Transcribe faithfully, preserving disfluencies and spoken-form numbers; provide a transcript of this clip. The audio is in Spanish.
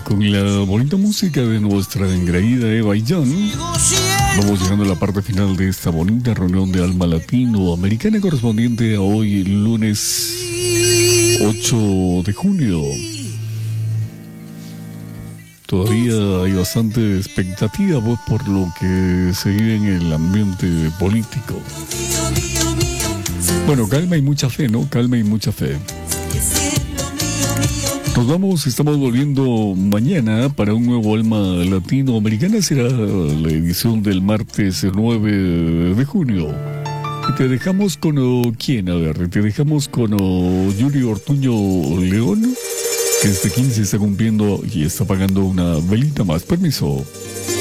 con la bonita música de nuestra engreída Eva y John, vamos llegando a la parte final de esta bonita reunión de alma latinoamericana correspondiente a hoy, lunes ocho de junio. Todavía hay bastante expectativa, pues, por lo que se vive en el ambiente político. Bueno, calma y mucha fe, ¿no? Calma y mucha fe. Nos vamos, estamos volviendo mañana para un nuevo Alma Latinoamericana. Será la edición del martes nueve de junio. Y te dejamos con, oh, ¿quién? A ver, te dejamos con oh, Yuri Ortuño León, que este quince está cumpliendo y está pagando una velita más. Permiso.